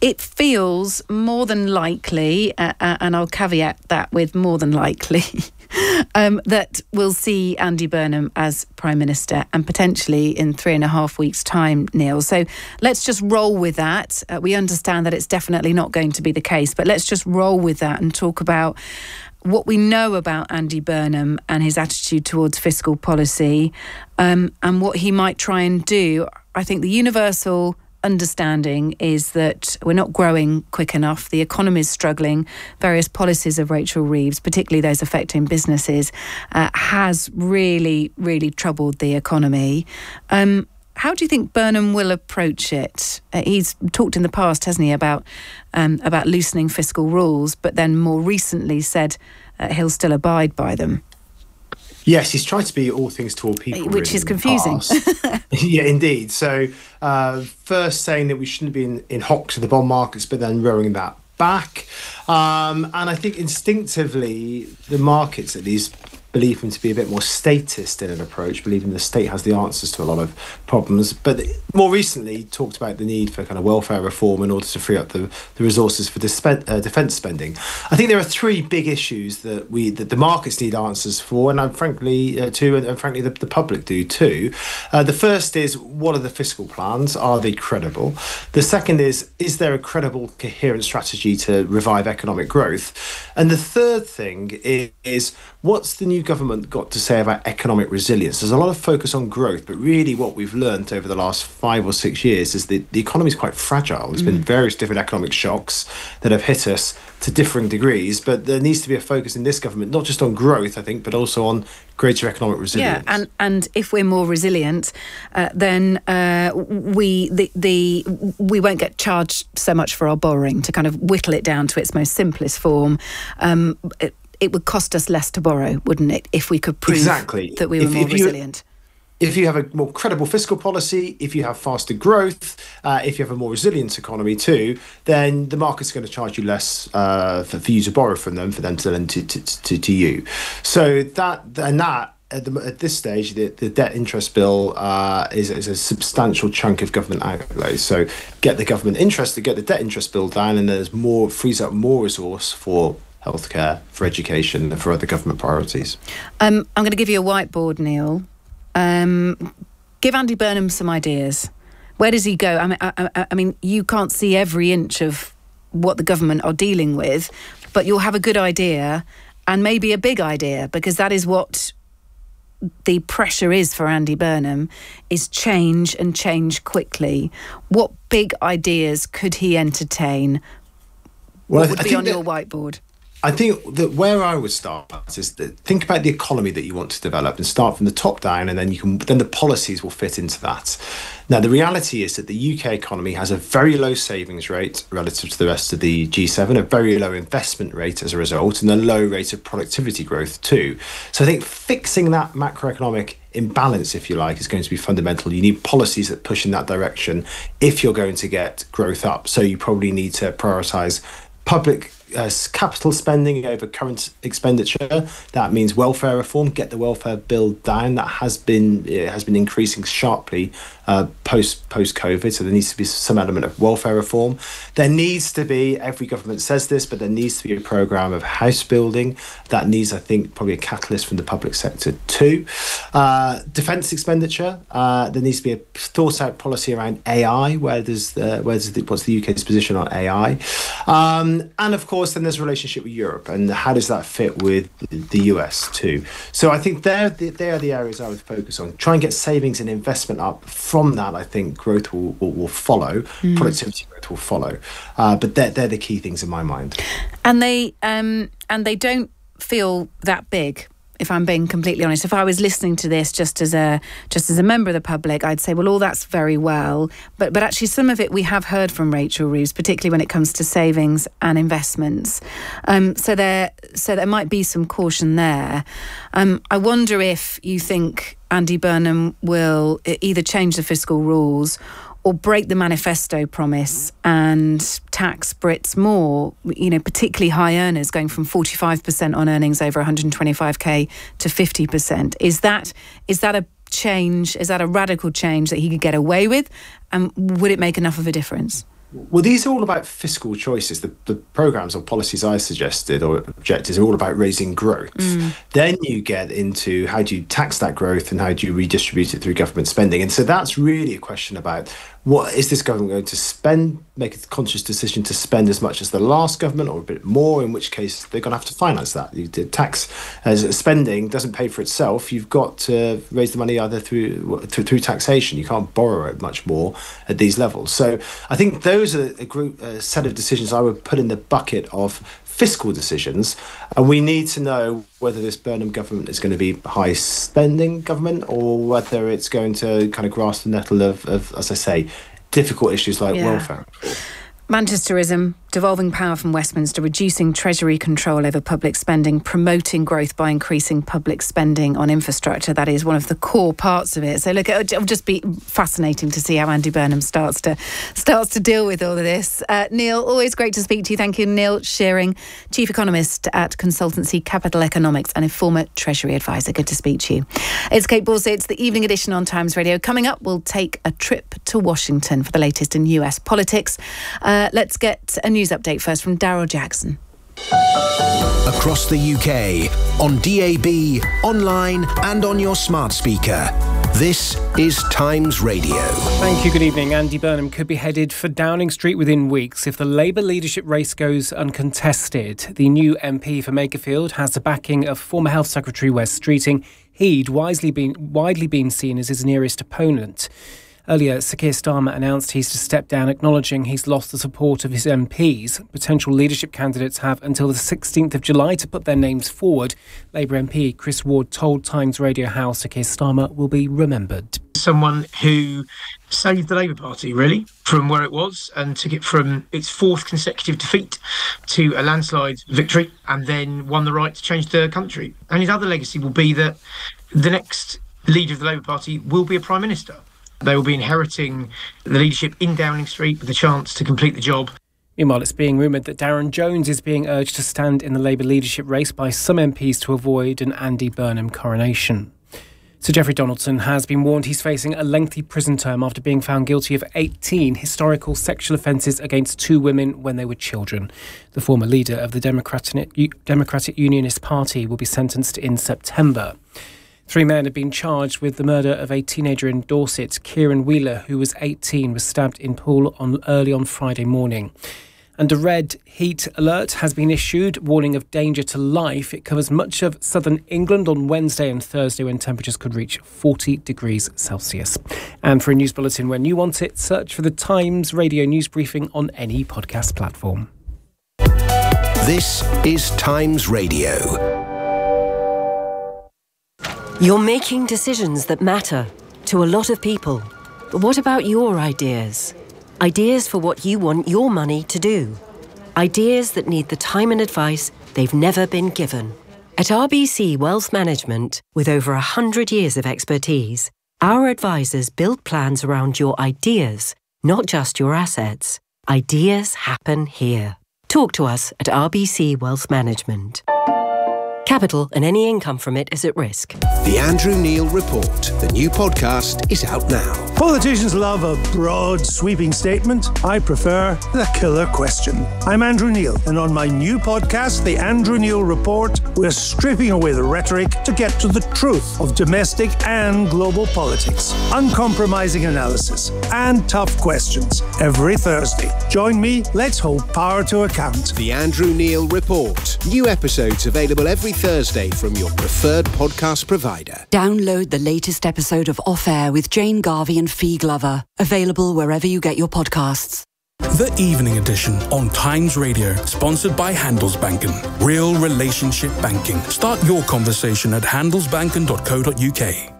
it feels more than likely, and I'll caveat that with more than likely, that we'll see Andy Burnham as Prime Minister, and potentially in 3.5 weeks' time, Neil. So let's just roll with that. We understand that it's definitely not going to be the case, but let's just roll with that and talk about what we know about Andy Burnham and his attitude towards fiscal policy, and what he might try and do. I think the universal understanding is that we're not growing quick enough. The economy is struggling. Various policies of Rachel Reeves, particularly those affecting businesses, has really, really troubled the economy. How do you think Burnham will approach it? He's talked in the past, hasn't he, about loosening fiscal rules, but then more recently said he'll still abide by them. Yes, he's tried to be all things to all people, which is confusing. Yeah, indeed. So first saying that we shouldn't be in hock to the bond markets, but then rowing that back. And I think instinctively the markets at least believe him to be a bit more statist in an approach, believing the state has the answers to a lot of problems. But more recently talked about the need for kind of welfare reform in order to free up the resources for defence spending. I think there are three big issues that the markets need answers for, and frankly the public do too. The first is, what are the fiscal plans? Are they credible? The second is there a credible, coherent strategy to revive economic growth? And the third thing is what's the new government got to say about economic resilience? There's a lot of focus on growth, but really what we've learned over the last 5 or 6 years is that the economy is quite fragile. There's been various different economic shocks that have hit us to differing degrees, but there needs to be a focus in this government, not just on growth, I think, but also on greater economic resilience. Yeah, and if we're more resilient, then we won't get charged so much for our borrowing. To kind of whittle it down to its most simplest form, it would cost us less to borrow, wouldn't it, if we could prove that we were more resilient? If you have a more credible fiscal policy, if you have faster growth, if you have a more resilient economy too, then the market's going to charge you less for you to borrow from them, for them to lend to you. So at this stage, the debt interest bill is a substantial chunk of government outlays. So get the government interest to get the debt interest bill down, and there's frees up more resource for healthcare, for education, and for other government priorities. I'm going to give you a whiteboard, Neil. Give Andy Burnham some ideas. Where does he go? I mean, you can't see every inch of what the government are dealing with, but you'll have a good idea, and maybe a big idea, because that is what the pressure is for Andy Burnham, is change, and change quickly. What big ideas could he entertain? What would be on your whiteboard? I think that where I would start is think about the economy that you want to develop and start from the top down, and then the policies will fit into that. Now, the reality is that the UK economy has a very low savings rate relative to the rest of the G7, a very low investment rate as a result, and a low rate of productivity growth too. So I think fixing that macroeconomic imbalance, if you like, is going to be fundamental. You need policies that push in that direction if you're going to get growth up. So you probably need to prioritise public capital spending over current expenditure. That means welfare reform. Get the welfare bill down. That has been increasing sharply post COVID. So there needs to be some element of welfare reform. There needs to be, every government says this, but there needs to be a programme of house building. That needs, I think, probably a catalyst from the public sector too. Defence expenditure. There needs to be a thought out policy around AI. What's the UK's position on AI? And of course, then there's a relationship with Europe, and how does that fit with the US too? So I think they are the areas I would focus on. Try and get savings and investment up. From that, I think growth will follow. Productivity growth will follow. But they're the key things in my mind. And they don't feel that big. If I'm being completely honest, if I was listening to this just as a member of the public, I'd say, well, all that's very well, but actually some of it we have heard from Rachel Reeves, particularly when it comes to savings and investments. So there might be some caution there. I wonder if you think Andy Burnham will either change the fiscal rules or break the manifesto promise and tax Brits more, particularly high earners, going from 45% on earnings over 125k to 50%. Is that a change? Is that a radical change that he could get away with? And would it make enough of a difference? Well, these are all about fiscal choices. The programmes or policies I suggested or objectives are all about raising growth. Then you get into how do you tax that growth and how do you redistribute it through government spending. And so that's really a question about what is this government going to spend, make a conscious decision to spend as much as the last government or a bit more, in which case they're going to have to finance that. Tax as spending doesn't pay for itself. You've got to raise the money either through taxation. You can't borrow it much more at these levels. So I think those are a set of decisions I would put in the bucket of fiscal decisions, and we need to know whether this Burnham government is going to be high spending government or whether it's going to kind of grasp the nettle of as I say, difficult issues like welfare. Manchesterism, devolving power from Westminster, reducing Treasury control over public spending, promoting growth by increasing public spending on infrastructure. That is one of the core parts of it. So look, it'll just be fascinating to see how Andy Burnham starts to deal with all of this. Neil, always great to speak to you. Thank you. Neil Shearing, Chief Economist at consultancy Capital Economics and a former Treasury advisor. Good to speak to you. It's Kate Borsey. It's the Evening Edition on Times Radio. Coming up, we'll take a trip to Washington for the latest in US politics. Let's get a news update first from Daryl Jackson. Across the UK, on DAB, online and on your smart speaker. This is Times Radio. Thank you. Good evening. Andy Burnham could be headed for Downing Street within weeks if the Labour leadership race goes uncontested. The new MP for Makerfield has the backing of former Health Secretary Wes Streeting. He'd widely been seen as his nearest opponent. Earlier, Sir Keir Starmer announced he's to step down, acknowledging he's lost the support of his MPs. Potential leadership candidates have until the 16th of July to put their names forward. Labour MP Chris Ward told Times Radio how Sir Keir Starmer will be remembered. Someone who saved the Labour Party, really, from where it was and took it from its fourth consecutive defeat to a landslide victory and then won the right to change the country. And his other legacy will be that the next leader of the Labour Party will be a Prime Minister. They will be inheriting the leadership in Downing Street with a chance to complete the job. Meanwhile, it's being rumoured that Darren Jones is being urged to stand in the Labour leadership race by some MPs to avoid an Andy Burnham coronation. Sir Geoffrey Donaldson has been warned he's facing a lengthy prison term after being found guilty of 18 historical sexual offences against 2 women when they were children. The former leader of the Democratic Unionist Party will be sentenced in September. 3 men have been charged with the murder of a teenager in Dorset. Kieran Wheeler, who was 18, was stabbed in Poole early on Friday morning. And a red heat alert has been issued, warning of danger to life. It covers much of southern England on Wednesday and Thursday when temperatures could reach 40 degrees Celsius. And for a news bulletin when you want it, search for the Times Radio News Briefing on any podcast platform. This is Times Radio. You're making decisions that matter to a lot of people. But what about your ideas? Ideas for what you want your money to do. Ideas that need the time and advice they've never been given. At RBC Wealth Management, with over 100 years of expertise, our advisors build plans around your ideas, not just your assets. Ideas happen here. Talk to us at RBC Wealth Management. Capital and any income from it is at risk. The Andrew Neil Report, the new podcast, is out now. Politicians love a broad, sweeping statement. I prefer the killer question. I'm Andrew Neil, and on my new podcast, The Andrew Neil Report, we're stripping away the rhetoric to get to the truth of domestic and global politics. Uncompromising analysis and tough questions every Thursday. Join me, let's hold power to account. The Andrew Neil Report. New episodes available every Thursday from your preferred podcast provider. Download the latest episode of Off Air with Jane Garvey and Fee Glover. Available wherever you get your podcasts. The Evening Edition on Times Radio, sponsored by Handelsbanken. Real relationship banking. Start your conversation at handelsbanken.co.uk.